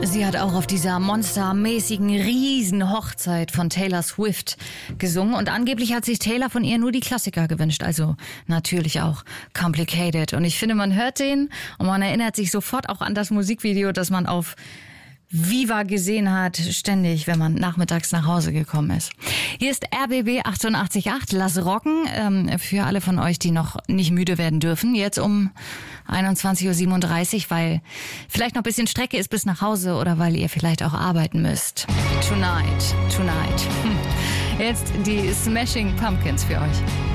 Sie hat auch auf dieser monstermäßigen Riesenhochzeit von Taylor Swift gesungen und angeblich hat sich Taylor von ihr nur die Klassiker gewünscht, also natürlich auch Complicated. Und ich finde, man hört den und man erinnert sich sofort auch an das Musikvideo, das man auf Viva gesehen hat, ständig, wenn man nachmittags nach Hause gekommen ist. Hier ist RBB 88.8, Lass rocken, für alle von euch, die noch nicht müde werden dürfen. Jetzt um 21.37 Uhr, weil vielleicht noch ein bisschen Strecke ist bis nach Hause oder weil ihr vielleicht auch arbeiten müsst. Tonight. Jetzt die Smashing Pumpkins für euch.